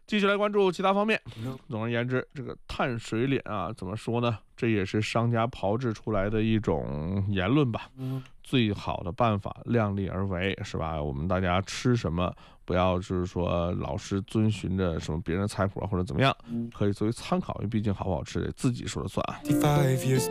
继续来关注其他方面。总而言之，这个碳水脸啊，怎么说呢？这也是商家炮制出来的一种言论吧。最好的办法，量力而为，是吧？我们大家吃什么，不要就是说老是遵循着什么别人的菜谱或者怎么样，可以作为参考，因为毕竟好不好吃得自己说了算啊。